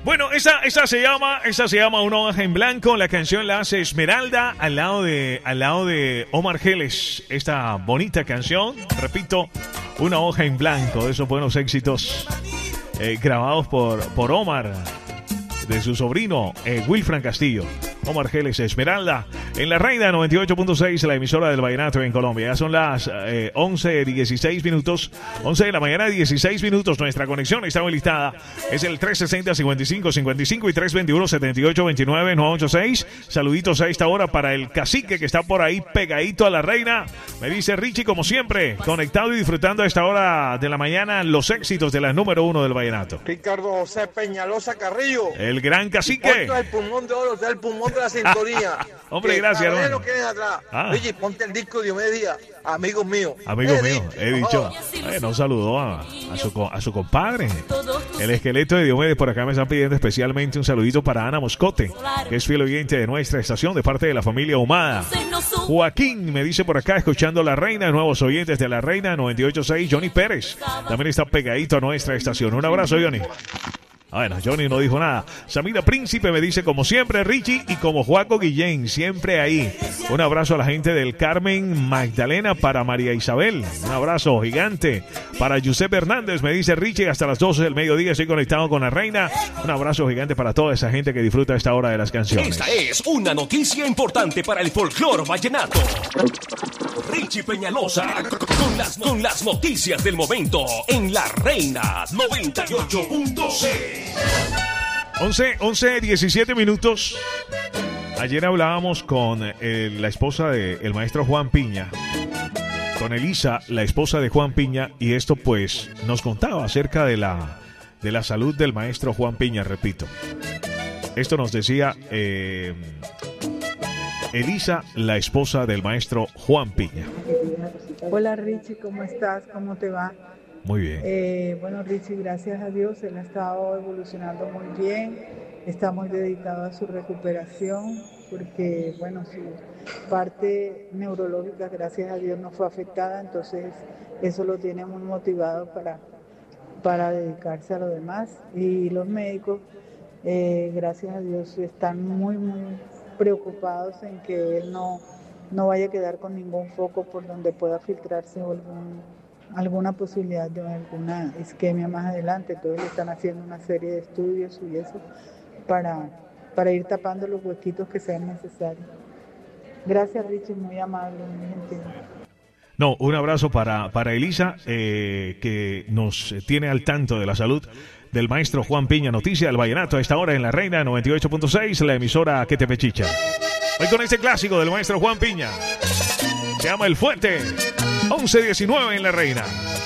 Bueno, esa se llama Una hoja en blanco. La canción la hace Esmeralda al lado de Omar Geles. Esta bonita canción, repito, Una hoja en blanco, de esos buenos éxitos grabados por Omar, de su sobrino Wilfran Castillo. Omar Geles, Esmeralda, en La Reina 98.6, la emisora del vallenato en Colombia. Ya son las 11:16 minutos, 11 de la mañana, 16 minutos. Nuestra conexión está habilitada. Es el 360-55-55 y 321-7829-986. Saluditos a esta hora para el cacique que está por ahí pegadito a La Reina. Me dice Richie, como siempre, conectado y disfrutando a esta hora de la mañana los éxitos de la número 1 del vallenato. Ricardo José Peñalosa Carrillo. El gran cacique. Ponte el pulmón de oro, el pulmón de la sintonía. Hombre, gracias, hermano. Atrás. Oye, ponte el disco de Diomedes Díaz, amigos míos. Amigos míos, he dicho. No saludó a su compadre. El esqueleto de Diomedes. Por acá me están pidiendo especialmente un saludito para Ana Moscote, que es fiel oyente de nuestra estación, de parte de la familia Humada. Joaquín me dice por acá, escuchando La Reina, nuevos oyentes de La Reina 98.6. Johnny Pérez también está pegadito a nuestra estación. Un abrazo, Johnny. Bueno, Johnny no dijo nada. Samira Príncipe me dice, como siempre, Richie, y como Joaco Guillén, siempre ahí. Un abrazo a la gente del Carmen Magdalena, para María Isabel. Un abrazo gigante para Giuseppe Hernández, me dice Richie, hasta las 12 del mediodía estoy conectado con La Reina. Un abrazo gigante para toda esa gente que disfruta a esta hora de las canciones. Esta es una noticia importante para el folclore vallenato. Richie Peñalosa con las noticias del momento en La Reina 98.6. 11:17 minutos. Ayer hablábamos con la esposa del maestro Juan Piña, con Elisa, la esposa de Juan Piña, y esto pues nos contaba acerca de la salud del maestro Juan Piña, repito. Esto nos decía Elisa, la esposa del maestro Juan Piña. Hola Richie, ¿cómo estás? ¿Cómo te va? Muy bien. Bueno, Richie, gracias a Dios, él ha estado evolucionando muy bien. Estamos dedicados a su recuperación porque, bueno, su parte neurológica, gracias a Dios, no fue afectada. Entonces, eso lo tiene muy motivado para dedicarse a lo demás. Y los médicos, gracias a Dios, están muy, muy preocupados en que él no vaya a quedar con ningún foco por donde pueda filtrarse alguna posibilidad de alguna isquemia más adelante. Entonces le están haciendo una serie de estudios y eso para ir tapando los huequitos que sean necesarios. Gracias, Richie, muy amable, muy gentil. No, un abrazo para Elisa, que nos tiene al tanto de la salud del maestro Juan Piña. Noticia del vallenato a esta hora en La Reina 98.6, la emisora que te pechicha. Hoy con este clásico del maestro Juan Piña. Se llama El Fuerte. 11:19 en La Reina.